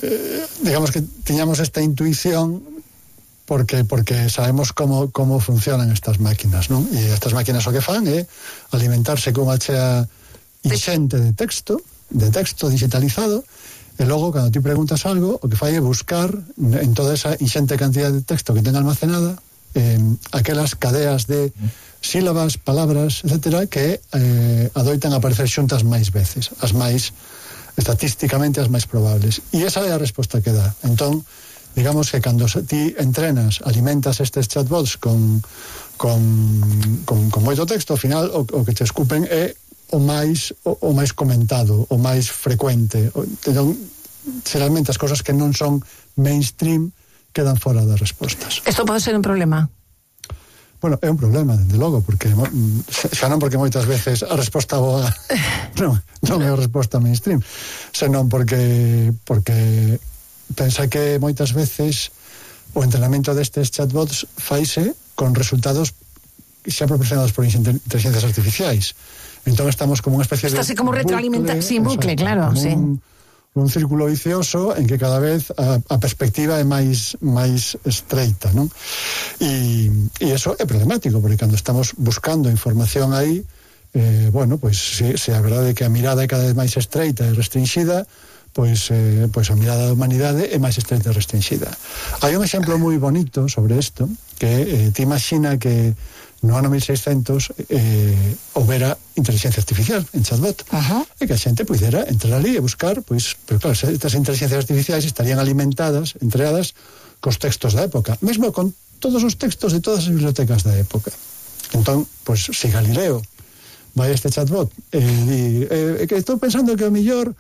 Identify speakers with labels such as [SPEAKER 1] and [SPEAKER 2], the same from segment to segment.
[SPEAKER 1] digamos que tiñamos esta intuición porque sabemos como funcionan estas máquinas, non? E estas máquinas o que fan é alimentarse cunha chea inxente de texto digitalizado, e logo, cando ti preguntas algo, o que fai é buscar en toda esa inxente cantidad de texto que ten almacenada aquelas cadeas de sílabas, palabras, etcétera, que adoitan aparecer xuntas máis veces, as máis estatísticamente as máis probables. E esa é a resposta que dá. Entón, digamos que cando ti entrenas, alimentas estes chatbots con moito texto, ao final o que te escupen é o máis comentado, o máis frecuente. Entón, xeralmente as cousas que non son mainstream quedan fora das respostas.
[SPEAKER 2] Isto pode ser un problema?
[SPEAKER 1] Bueno, é un problema, dende logo, porque xa non porque moitas veces a resposta boa non é a resposta mainstream, senón porque pensa que moitas veces o entrenamento destes chatbots faise con resultados xa proporcionados por inteligencias artificiais. Entón estamos como unha especie de
[SPEAKER 2] como retroalimenta, sin bucle, claro, sí.
[SPEAKER 1] Un círculo vicioso en que cada vez a perspectiva é máis estreita, non? E eso é problemático, porque cando estamos buscando información aí, bueno, pois se a verdade é que a mirada é cada vez máis estreita e restringida, pois a mirada da humanidade é máis estreita e restringida. Hai un exemplo moi bonito sobre isto, que te imagina que no ano 1600 houbera inteligencia artificial en chatbot, e que a xente pudera entrar ali e buscar, pois, pero claro, estas inteligencias artificiais estarían alimentadas, entreadas cos textos da época, mesmo con todos os textos de todas as bibliotecas da época. Entón, pois, se Galileo vai a este chatbot e di, que estou pensando que o mellor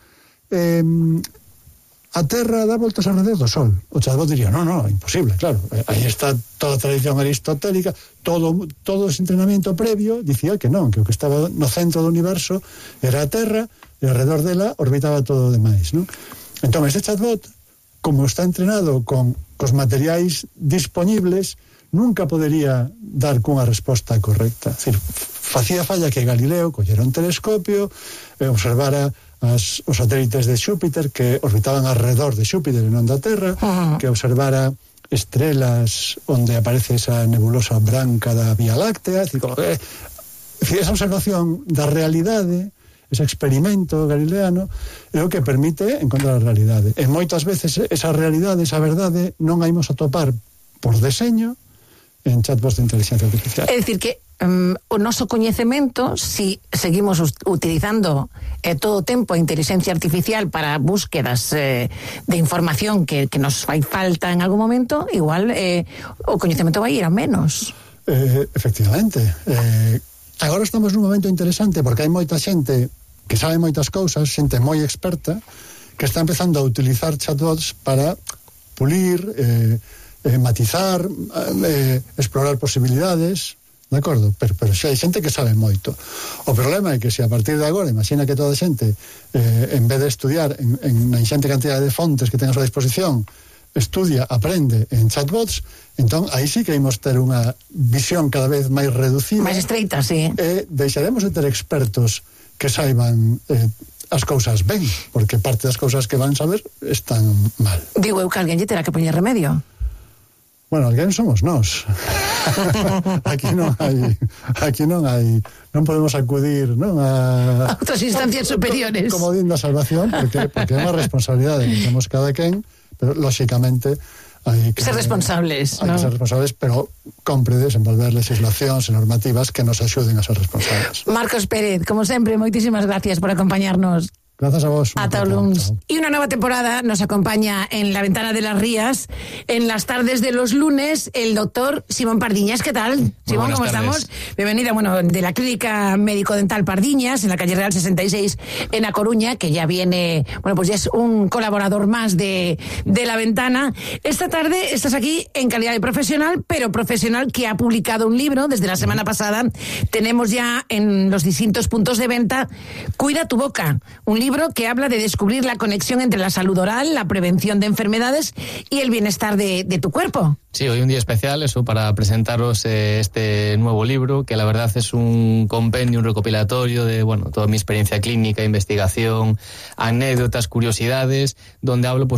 [SPEAKER 1] a Terra dá voltas alrededor do Sol. O chatbot diría, no, imposible, claro. Aí está toda a tradición aristotélica, todo ese entrenamiento previo dicía que non, que o que estaba no centro do universo era a Terra e alrededor dela orbitaba todo o demais, non? Entón, este chatbot, como está entrenado cos materiais disponibles, nunca podería dar cunha resposta correcta. É dicir, facía falla que Galileo collera un telescopio e observara os satélites de Xúpiter que orbitaban alrededor de Xúpiter e non da Terra, que observara estrelas onde aparece esa nebulosa branca da Vía Láctea, esa observación da realidade, ese experimento galileano, é o que permite encontrar a realidade. E moitas veces esa realidade, esa verdade, non a imos atopar por deseño en chatbots de inteligencia artificial.
[SPEAKER 2] É dicir que o noso coñecemento, si seguimos utilizando todo o tempo a inteligencia artificial para búsquedas de información que nos fai falta en algún momento, igual o coñecemento vai ir a menos.
[SPEAKER 1] Efectivamente. Agora estamos nun momento interesante porque hai moita xente que sabe moitas cousas, xente moi experta, que está empezando a utilizar chatbots para pulir, matizar, explorar posibilidades, de acordo? Pero xa hai xente que sabe moito. O problema é que se a partir de agora, imagina que toda a xente, en vez de estudiar en a xente cantidad de fontes que ten a súa disposición, estudia, aprende en chatbots, entón aí sí que imos ter unha visión cada vez máis reducida,
[SPEAKER 2] máis estreita, sí.
[SPEAKER 1] E deixaremos de ter expertos que saiban as cousas ben, porque parte das cousas que van saber están mal.
[SPEAKER 2] Digo eu que alguén lle terá que poñer remedio.
[SPEAKER 1] Bueno, alguén somos nós. Aquí non podemos acudir, non, a
[SPEAKER 2] outras instancias superiores.
[SPEAKER 1] Como din da salvación, porque é unha responsabilidade que temos cada quen, pero lóxicamente hai que
[SPEAKER 2] ser responsables,
[SPEAKER 1] hai que ser responsables, pero compre desenvolver legislacións e normativas que nos axuden a ser responsables.
[SPEAKER 2] Marcos Pérez, como sempre, moitísimas gracias por acompañarnos.
[SPEAKER 1] Gracias a vos.
[SPEAKER 2] Ata o luns. Y una nueva temporada nos acompaña en La Ventana de las Rías, en las tardes de los lunes, el doctor Simón Pardiñas. ¿Qué tal? Simón, ¿cómo estamos? Bienvenida, de la Clínica Médico-Dental Pardiñas, en la calle Real 66, en A Coruña, que ya viene, pues ya es un colaborador más de La Ventana. Esta tarde estás aquí en calidad de profesional, pero profesional que ha publicado un libro desde la semana pasada. Tenemos ya en los distintos puntos de venta Cuida tu boca, un libro que habla de descubrir la conexión entre la salud oral, la prevención de enfermedades y el bienestar de tu cuerpo.
[SPEAKER 3] Sí, hoy un día especial para presentaros este nuevo libro, que la verdad es un compendio, un recopilatorio de toda mi experiencia clínica, investigación, anécdotas, curiosidades, donde hablo